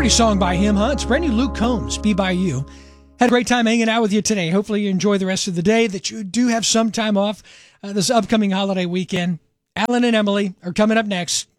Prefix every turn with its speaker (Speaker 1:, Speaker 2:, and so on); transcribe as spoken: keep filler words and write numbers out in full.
Speaker 1: Pretty song by him, huh? It's brand new Luke Combs, Be By You. Had a great time hanging out with you today. Hopefully you enjoy the rest of the day, that you do have some time off uh, this upcoming holiday weekend. Alan and Emily are coming up next.